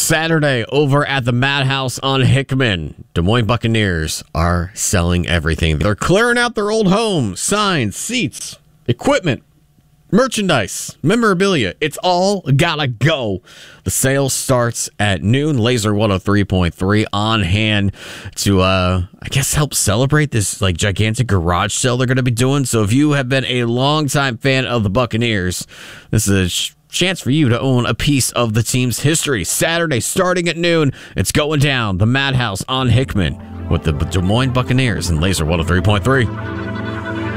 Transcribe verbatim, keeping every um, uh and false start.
Saturday over at the Madhouse on Hickman. Des Moines Buccaneers are selling everything. They're clearing out their old home, signs, seats, equipment, merchandise, memorabilia. It's all gotta go. The sale starts at noon. Laser one oh three point three on hand to, uh, I guess, help celebrate this like gigantic garage sale they're going to be doing. So if you have been a longtime fan of the Buccaneers, this is a sh- chance for you to own a piece of the team's history. Saturday, starting at noon, it's going down. The Madhouse on Hickman with the Des Moines Buccaneers and Laser one oh three point three.